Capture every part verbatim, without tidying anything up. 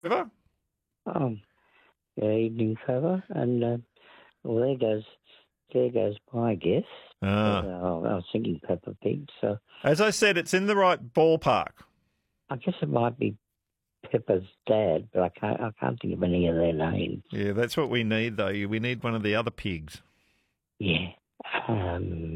Trevor? Oh, good evening, Trevor. And, uh, well, there goes, there goes my guess. Ah. Uh, I was thinking Peppa Pig, so As I said, it's in the right ballpark. I guess it might be Peppa's dad, but I can't, I can't think of any of their names. Yeah, that's what we need, though. We need one of the other pigs. Yeah. Um,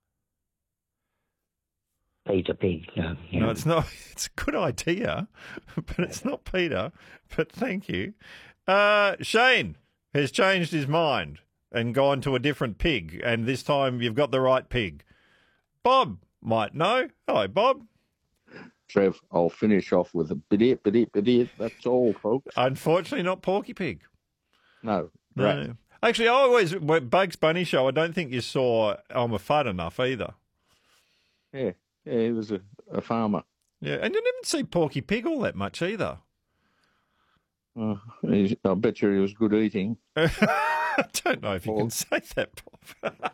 Peter Pig. No, yeah. No, it's not. It's a good idea, but it's not Peter. But thank you. Uh, Shane has changed his mind and gone to a different pig, and this time you've got the right pig. Bob might know. Hello, Bob. Trev, I'll finish off with a bidit, bidit, bidit. That's all, folks. Unfortunately, not Porky Pig. No. No. Right. Actually, I always, Bugs Bunny show, I don't think you saw Elmer Fudd enough either. Yeah. Yeah, he was a, a farmer. Yeah, and you didn't see Porky Pig all that much either. Uh, he's, I bet you he was good eating. I don't know if you can say that, Bob.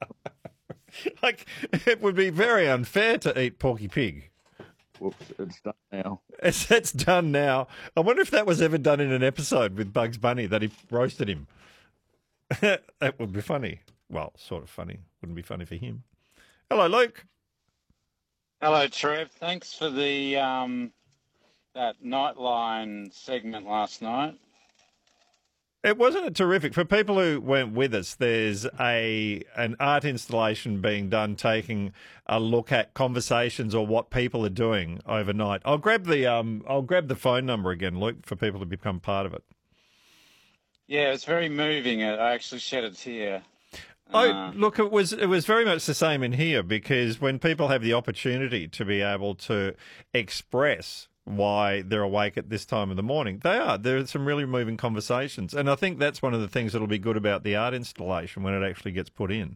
Like, it would be very unfair to eat Porky Pig. Whoops, it's done now. It's, it's done now. I wonder if that was ever done in an episode with Bugs Bunny, that he roasted him. That would be funny. Well, sort of funny. Wouldn't be funny for him. Hello, Luke. Hello, Trev. Thanks for the um, that Nightline segment last night. It wasn't it terrific for people who weren't with us. There's a an art installation being done, taking a look at conversations or what people are doing overnight. I'll grab the um I'll grab the phone number again, Luke, for people to become part of it. Yeah, it's very moving. I actually shed a tear. Oh, Uh, look, it was it was very much the same in here, because when people have the opportunity to be able to express why they're awake at this time of the morning, they are. There are some really moving conversations, and I think that's one of the things that'll be good about the art installation when it actually gets put in.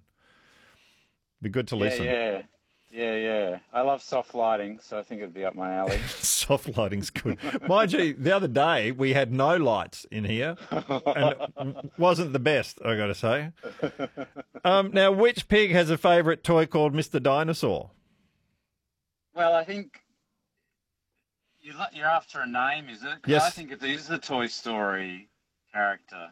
Be good to yeah, listen. yeah, yeah, yeah. I love soft lighting, so I think it'd be up my alley. Soft lighting's good. Mind you, the other day we had no lights in here, and it wasn't the best, I got to say. Um, now, which pig has a favourite toy called Mister Dinosaur? Well, I think you're you're after a name, is it? 'Cause Yes. I think it is the Toy Story character.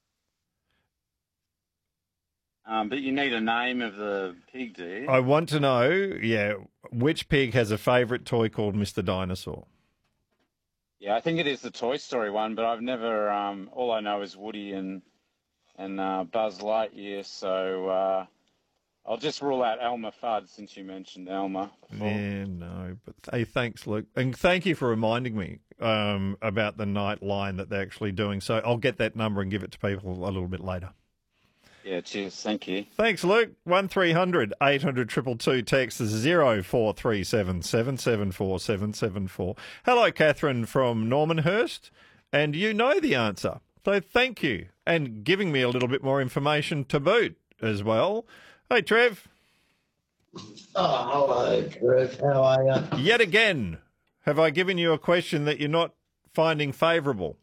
Um, but you need a name of the pig, do you? I want to know, yeah, which pig has a favourite toy called Mister Dinosaur? Yeah, I think it is the Toy Story one, but I've never. Um, all I know is Woody and and uh, Buzz Lightyear, so uh, I'll just rule out Elmer Fudd since you mentioned Elmer before. Yeah, no, but hey, thanks, Luke, and thank you for reminding me um, about the night line that they're actually doing. So I'll get that number and give it to people a little bit later. Yeah, cheers. Thank you. Thanks, Luke. One three hundred eight hundred two two two. Text is zero four three seven seven seven four seven seven four. Hello, Catherine from Normanhurst, and you know the answer. So thank you, and giving me a little bit more information to boot as well. Hey, Trev. Oh, hello, Trev. How are you? Yet again, have I given you a question that you're not finding favourable?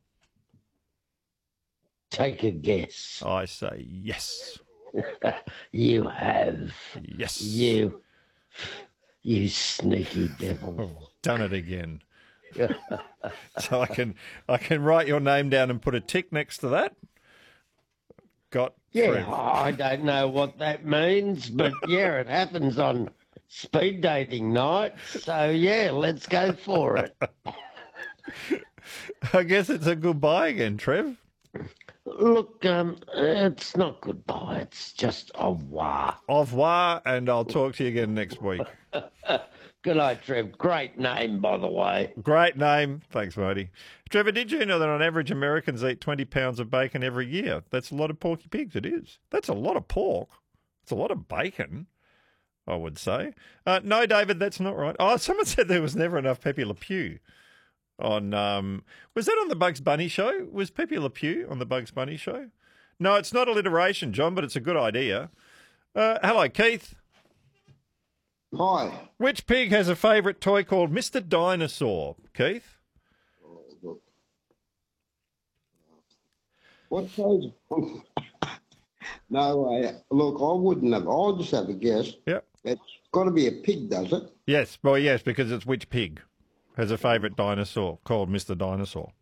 Take a guess. I say yes. You have. Yes. You, you sneaky devil. Oh, done it again. So I can I can write your name down and put a tick next to that. Got Yeah, Trev. I don't know what that means, but yeah, it happens on speed dating night. So yeah, let's go for it. I guess it's a goodbye again, Trev. Look, um, it's not goodbye. It's just au revoir. Au revoir, and I'll talk to you again next week. Good night, Trev. Great name, by the way. Great name. Thanks, Marty. Trevor, did you know that on average Americans eat twenty pounds of bacon every year? That's a lot of Porky Pigs, it is. That's a lot of pork. It's a lot of bacon, I would say. Uh, no, David, that's not right. Oh, someone said there was never enough Pepe Le Pew. On um, was that on the Bugs Bunny show? Was Pepe Le Pew on the Bugs Bunny show? No, it's not alliteration, John, but it's a good idea. Uh, hello, Keith. Hi. Which pig has a favourite toy called Mister Dinosaur, Keith? What size? No way. Look, I wouldn't have. I'll just have a guess. Yep. It's got to be a pig, does it? Yes, well, yes, because it's which pig has a favourite dinosaur called Mister Dinosaur?